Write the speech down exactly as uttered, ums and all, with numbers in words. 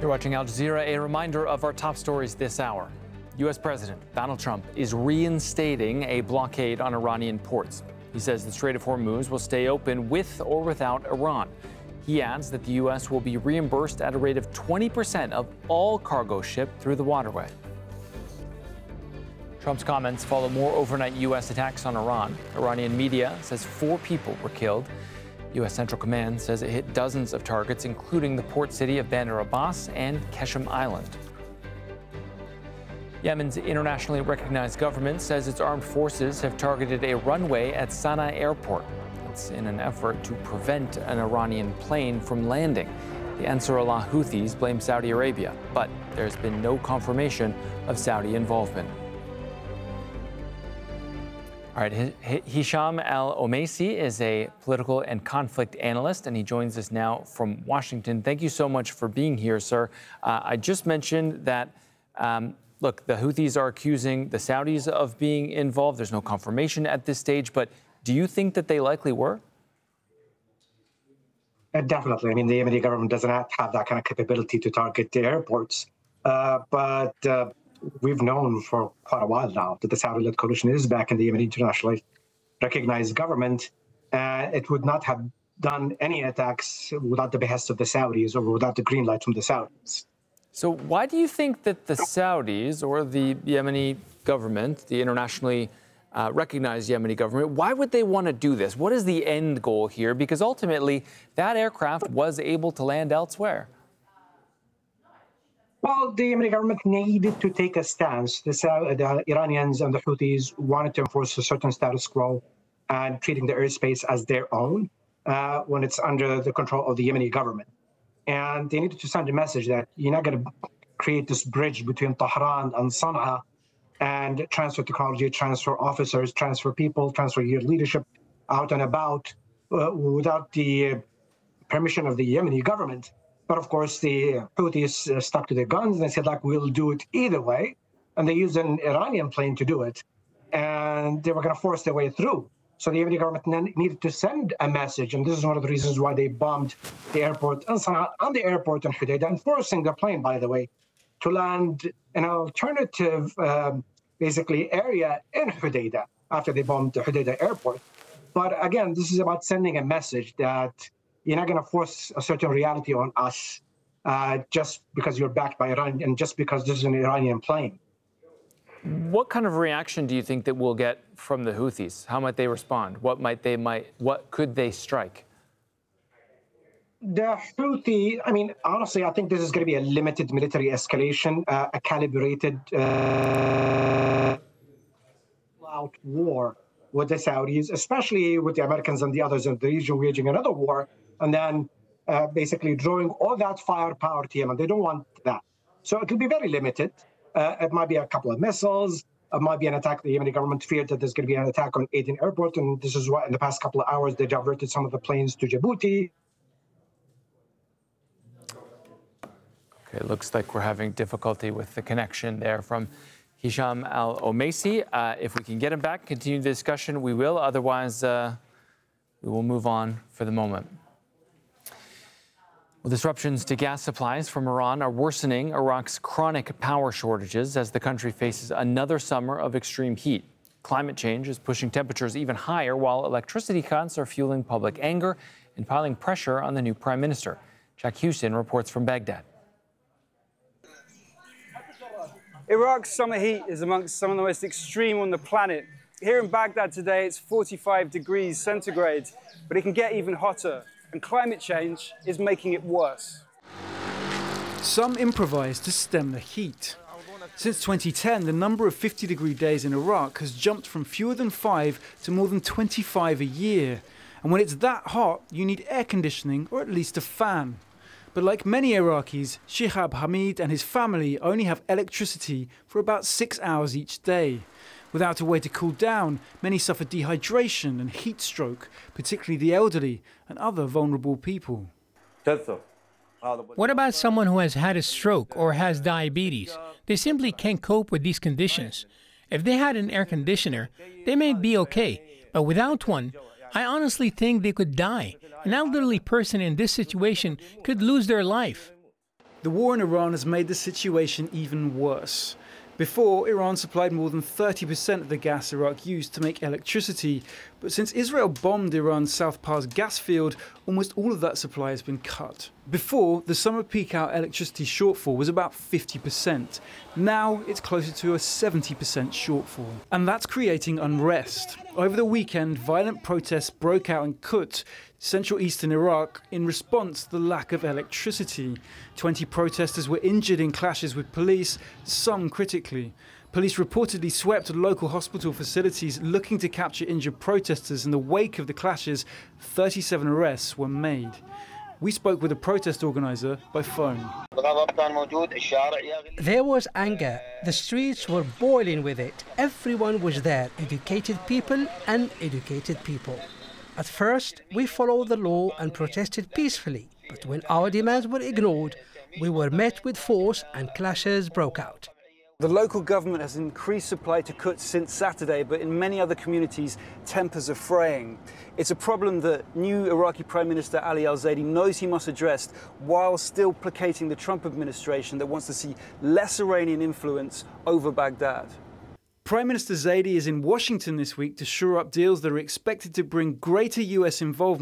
You're watching Al Jazeera. A reminder of our top stories this hour. U S President Donald Trump is reinstating a blockade on Iranian ports. He says the Strait of Hormuz will stay open with or without Iran. He adds that the U S will be reimbursed at a rate of twenty percent of all cargo shipped through the waterway. Trump's comments follow more overnight U S attacks on Iran. Iranian media says four people were killed. U S Central Command says it hit dozens of targets, including the port city of Bandar Abbas and Qeshm Island. Yemen's internationally recognized government says its armed forces have targeted a runway at Sana'a airport. It's in an effort to prevent an Iranian plane from landing. The Ansarullah Houthis blame Saudi Arabia, but there's been no confirmation of Saudi involvement. All right, Hisham Al-Omaisi is a political and conflict analyst, and he joins us now from Washington. Thank you so much for being here, sir. Uh, I just mentioned that, um, look, the Houthis are accusing the Saudis of being involved. There's no confirmation at this stage, but do you think that they likely were? Uh, definitely. I mean, the Yemeni government does not have that kind of capability to target the airports, uh, but uh, we've known for quite a while now that the Saudi-led coalition is back in the Yemeni internationally recognized government. Uh, it would not have done any attacks without the behest of the Saudis or without the green light from the Saudis. So why do you think that the Saudis or the Yemeni government, the internationally uh, recognized Yemeni government, why would they want to do this? What is the end goal here? Because ultimately, that aircraft was able to land elsewhere. Well, the Yemeni government needed to take a stance. The, the Iranians and the Houthis wanted to enforce a certain status quo and treating the airspace as their own uh, when it's under the control of the Yemeni government. And they needed to send a message that you're not going to create this bridge between Tehran and Sana'a and transfer technology, transfer officers, transfer people, transfer your leadership out and about uh, without the permission of the Yemeni government. But of course, the Houthis uh, stuck to their guns and they said, like, we'll do it either way. And they used an Iranian plane to do it. And they were going to force their way through. So the Yemeni government needed to send a message. And this is one of the reasons why they bombed the airport in Sana'a and the airport in Hodeidah, and forcing the plane, by the way, to land in an alternative, um, basically, area in Hodeidah after they bombed the Hodeidah airport. But again, this is about sending a message that you're not going to force a certain reality on us uh, just because you're backed by Iran and just because this is an Iranian plane. What kind of reaction do you think that we'll get from the Houthis? How might they respond? What might they might? What could they strike? The Houthi, I mean, honestly, I think this is going to be a limited military escalation, uh, a calibrated uh, out war with the Saudis, especially with the Americans and the others in the region waging another war, and then uh, basically drawing all that firepower to Yemen. They don't want that. So it will be very limited. Uh, it might be a couple of missiles. It might be an attack. The Yemeni government feared that there's going to be an attack on Aden Airport, and this is why in the past couple of hours they diverted some of the planes to Djibouti. Okay, looks like we're having difficulty with the connection there from Hisham Al-Omaisi. Uh, if we can get him back, continue the discussion, we will. Otherwise, uh, we will move on for the moment. Well, disruptions to gas supplies from Iran are worsening Iraq's chronic power shortages as the country faces another summer of extreme heat. Climate change is pushing temperatures even higher, while electricity cuts are fueling public anger and piling pressure on the new prime minister. Jack Houston reports from Baghdad. Iraq's summer heat is amongst some of the most extreme on the planet. Here in Baghdad today, it's forty-five degrees centigrade, but it can get even hotter, and climate change is making it worse. Some improvise to stem the heat. Since twenty ten, the number of fifty degree days in Iraq has jumped from fewer than five to more than twenty-five a year. And when it's that hot, you need air conditioning or at least a fan. But like many Iraqis, Shihab Hamid and his family only have electricity for about six hours each day. Without a way to cool down, many suffer dehydration and heat stroke, particularly the elderly and other vulnerable people. What about someone who has had a stroke or has diabetes? They simply can't cope with these conditions. If they had an air conditioner, they may be okay, but without one, I honestly think they could die. An elderly person in this situation could lose their life. The war in Iran has made the situation even worse. Before, Iran supplied more than thirty percent of the gas Iraq used to make electricity, but since Israel bombed Iran's South Pars gas field, almost all of that supply has been cut. Before, the summer peak hour electricity shortfall was about fifty percent. Now, it's closer to a seventy percent shortfall. And that's creating unrest. Over the weekend, violent protests broke out in Kut, central eastern Iraq, in response to the lack of electricity. twenty protesters were injured in clashes with police, some critically. Police reportedly swept local hospital facilities looking to capture injured protesters. In the wake of the clashes, thirty-seven arrests were made. We spoke with a protest organizer by phone. There was anger. The streets were boiling with it. Everyone was there, educated people and uneducated people. At first, we followed the law and protested peacefully, but when our demands were ignored, we were met with force and clashes broke out. The local government has increased supply to Kut since Saturday, but in many other communities, tempers are fraying. It's a problem that new Iraqi Prime Minister Ali al-Zaidi knows he must address while still placating the Trump administration that wants to see less Iranian influence over Baghdad. Prime Minister Zaidi is in Washington this week to shore up deals that are expected to bring greater U S involvement